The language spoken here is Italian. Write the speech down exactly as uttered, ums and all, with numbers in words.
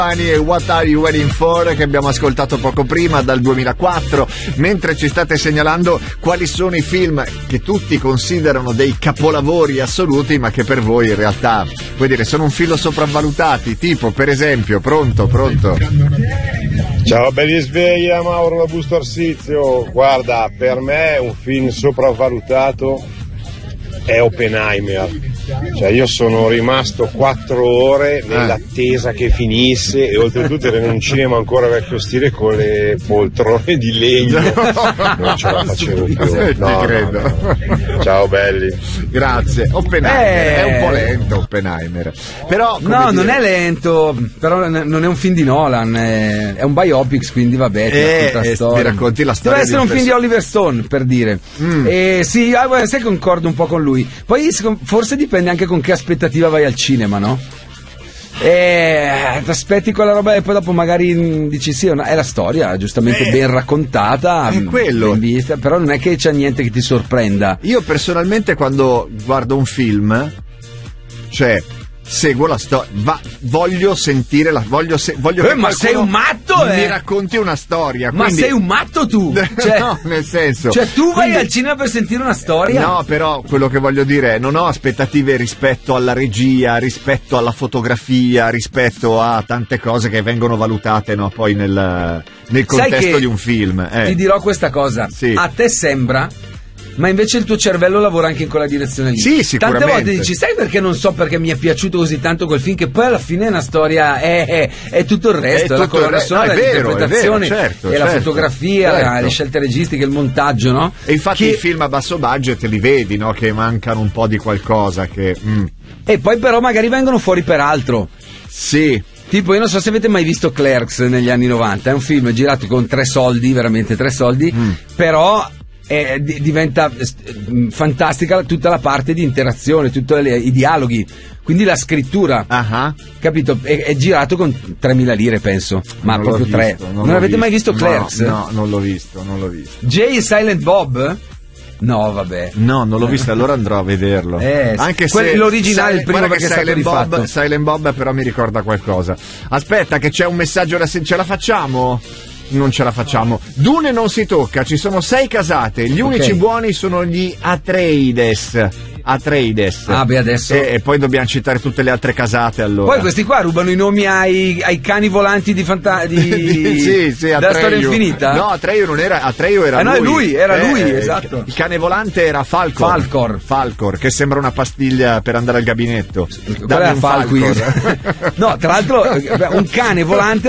E What Are You Waiting For, che abbiamo ascoltato poco prima, dal duemilaquattro, mentre ci state segnalando quali sono i film che tutti considerano dei capolavori assoluti, ma che per voi in realtà, vuoi dire, sono un filo sopravvalutati, tipo per esempio, pronto, pronto. Ciao belli sveglia, Mauro da Busto Arsizio. Guarda, per me un film sopravvalutato è Oppenheimer. Cioè io sono rimasto quattro ore nell'attesa che finisse, e oltretutto ero in un cinema ancora vecchio stile con le poltrone di legno, non ce la facevo più. No, credo. no, no. Ciao belli. Grazie. Oppenheimer eh... è un po' lento, Oppenheimer. Però, no, dire... non è lento, però non è un film di Nolan, è, è un biopics, quindi vabbè, ti, eh, la eh, storia. ti racconti la storia. Deve essere di un pers- film di Oliver Stone, per dire. Mm. E sì, ah, sai, concordo un po' con lui. Poi forse dipende anche con che aspettativa vai al cinema, no? E ti aspetti quella roba e poi dopo magari dici sì, è la storia giustamente eh, ben raccontata, è quello. Ben vista, però non è che c'è niente che ti sorprenda. Io personalmente quando guardo un film, cioè seguo la storia, voglio sentire la voglio se, voglio eh, che ma sei un matto, mi eh? racconti una storia, ma quindi... sei un matto tu, cioè, no, nel senso, cioè tu vai quindi... al cinema per sentire una storia? No, però quello che voglio dire è non ho aspettative rispetto alla regia, rispetto alla fotografia, rispetto a tante cose che vengono valutate, no, poi nel, nel contesto di un film. Eh. Ti dirò questa cosa, sì. A te sembra, ma invece il tuo cervello lavora anche in quella direzione lì. Sì, sicuramente. Tante volte dici, sai perché non so perché mi è piaciuto così tanto quel film, che poi alla fine è una storia, è, è, è tutto il resto, è, è la colonna sonora, no, l'interpretazione, certo, e la certo, fotografia, certo. Le scelte registiche, il montaggio, no? E infatti che... i film a basso budget li vedi, no? Che mancano un po' di qualcosa che... Mm. E poi però magari vengono fuori per altro. Sì. Tipo, io non so se avete mai visto Clerks negli anni novanta, è un film girato con tre soldi, veramente tre soldi, mm. però... E diventa fantastica tutta la parte di interazione, tutti i dialoghi, quindi la scrittura, uh-huh. capito? È, è girato con tremila lire, penso, ma non proprio tre. Non, non avete visto. mai visto Clerks? No, no, non l'ho visto, non l'ho visto. Jay e Silent Bob? No, vabbè. No, non l'ho visto, allora andrò a vederlo. Eh, Anche se l'originale, il primo, perché è stato Silent rifatto. Bob, Silent Bob però mi ricorda qualcosa. Aspetta che c'è un messaggio da se- ce la facciamo? Non ce la facciamo. Dune non si tocca, ci sono sei casate, gli unici okay. buoni sono gli Atreides. Atreides. Ah, beh, adesso. E, e poi dobbiamo citare tutte le altre casate, allora. Poi questi qua rubano i nomi ai, ai cani volanti di fanta- di... sì, sì, della storia infinita. No, Atreio non era, Atreio era ah, lui. no, lui, era eh, lui, esatto. Il cane volante era Falcor. Falcor. Falcor, che sembra una pastiglia per andare al gabinetto. Dammi un Falcor. No, tra l'altro un cane volante